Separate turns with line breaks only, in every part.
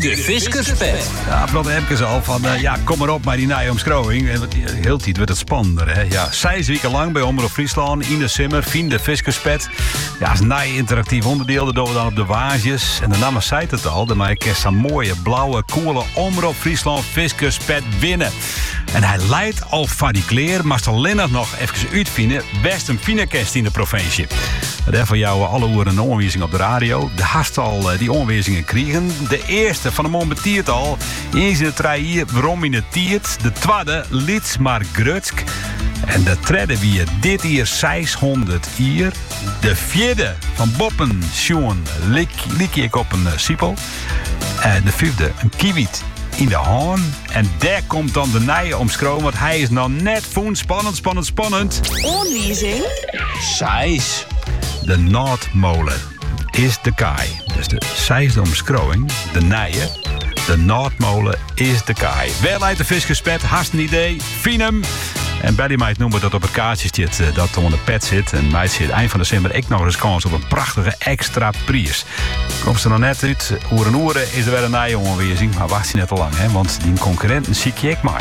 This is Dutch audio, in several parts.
De Fiskerspet.
Ja, Plot even al van, kom maar op met die nieuwe omschrijving. En heel tijd wordt het spannender, hè. Ja, 6 weken lang bij Omroep Friesland, in de simmer, vind de Fiskerspet. Ja, als een nieuw interactief onderdeel, dat doen we dan op de waasjes. En de naam zei het al, dan maak ik zo'n mooie, blauwe, coole Omroep Friesland Fiskerspet winnen. En hij leidt al van die kleer, maar alleen nog even uitvinden, best een finekest in de provincie. Dat voor jou alle uren een onwijzing op de radio. De hast al die onwijzingen kregen. De eerste van de man betiert al. Eens in de 3 jaar, waarom in de tiert. De tweede, Lietsmar Grutsk. En de derde wie dit hier 600 jaar. De vierde van Boppen, Sjoen, Likiek op een Siepel. En de vijfde, een Kiewiet in de haan. En daar komt dan de nieuwe omschroom, want hij is nog net voen. Spannend.
Onwijzing.
6. De Noordmolen is de kaai. Dus de 6e omschrijving, de nieuwe. De Noordmolen is de kaai. Waar leidt de Fiskerspet? Hast een idee? Fien hem. En Betty mij noemen dat op het kaartje zit, dat onder de pet zit. En mij zit eind van december ik nog eens kans op een prachtige extra prijs. Komt ze nog net uit, oeren is er weer een nieuwe onweerzing. Maar wacht je net te lang, hè? Want die concurrenten zie ik maar.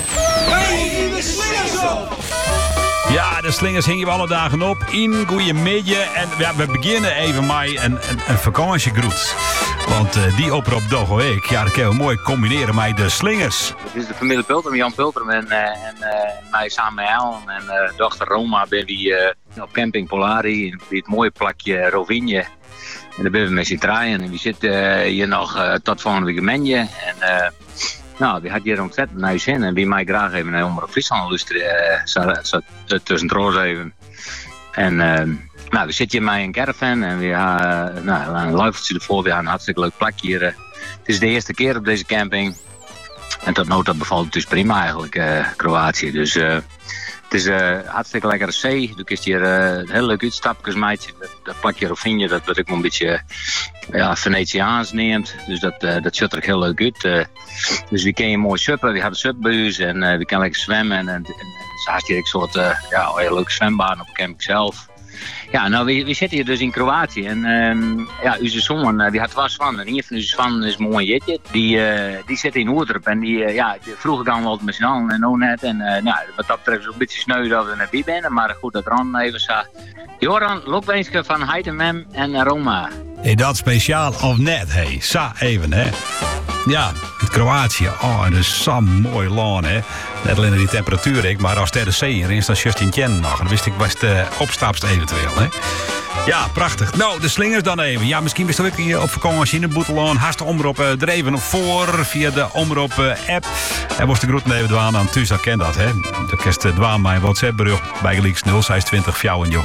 Ja, de slingers hingen we alle dagen op. In goeiemiddag. En ja, we beginnen even met een vakantiegroet. Want die oproep doch ik. Ja, dat kunnen we mooi combineren met de slingers.
Het is de familie Pultrum, Jan Pultrum en mij samen met Ellen en dochter Roma ben we op camping Polari. Bij het mooie plakje Rovinje. En daar ben we met z'n draaien. En we zitten hier nog tot volgende week menje. En nou, die had hier ontzettend naar zin. En wie mij graag even naar Omroep Friesland luisteren. Zo tussen troos even. En nou, we zitten hier met een caravan. En we hebben een luifeltje ervoor. We hebben een hartstikke leuk plakje hier. Het is de eerste keer op deze camping. En tot nu toe bevalt het dus prima eigenlijk, Kroatië. Dus het is hartstikke lekkere zee. Je kunt hier heel leuk uitstapjes meidje. Dat plakje Rovinje, dat wat ik een beetje Venetiaans neemt. Dus dat ziet er heel leuk uit. Dus we kunnen mooi suppen. We hebben supbuis en we kunnen lekker zwemmen. En zo had je een soort heel leuke zwembaan op de camping zelf. Ja, nou, we zitten hier dus in Kroatië en onze zoon, die had 2 zwanen. En een van onze zwanen is mooi jetje. Die zit in Oertrup en die vroeger gaan we altijd met z'n allen en nou net. En wat dat betreft is het een beetje sneu dat we er net bij zijn. Maar goed, dat Ron even zei. Joran, lokwenske van Heitemem en Roma.
Hey, dat speciaal of net, hey. Sa even, hè. Ja, het Kroatië. Oh, dat is zo'n mooi land, hè. Net alleen die temperatuur, maar als er de zee in is, dan just in Jen nog. Dan wist ik was de opstapst eventueel, hè. Ja, prachtig. Nou, de slingers dan even. Ja, misschien best wel ook hier op vakantie in de Boetelaan. Haast de omroep er even voor via de omroep app. En was de groeten even dwaan aan thuis, dat ken dat, hè. De kerst dwaan mijn WhatsApp bericht bij Gelieks 0620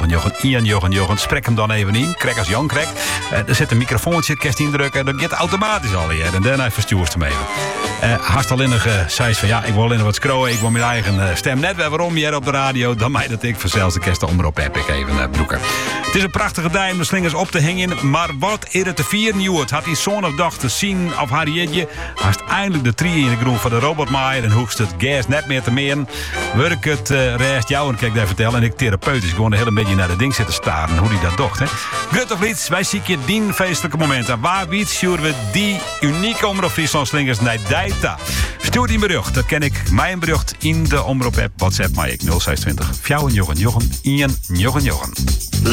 Jochen. Sprek hem dan even in. Krek als Jan Krek. Er zit een microfoontje, kerst indrukken. Dat gaat automatisch al hier. En daarna verstuurt hem even. Haast alleen nog zei van ja, ik wil alleen wat scrollen. Ik wil mijn eigen stem net weer waarom hier op de radio. Dan mij dat ik vanzelfs de kerst de omroep app ik even broeken. Het is een prachtige dag om de slingers op te hangen. Maar wat is het te vieren, Joert? Had hij zo'n of dag te zien of Harrietje? Haast eindelijk de 3 in de groen van de robotmaaier. En hoekst het gas net meer te meren. Werk het rest jou en kijk daar vertellen. En ik therapeutisch gewoon een hele beetje naar de ding zitten staren. Hoe die dat docht, hè? Gut of Lieds, wij zien je die feestelijke momenten. Waar sturen we die unieke Omroep Friesland slingers naar data? Stuur die bericht. Dat ken ik. Mijn bericht in de omroep app. WhatsApp maar ik 0620 Jochen.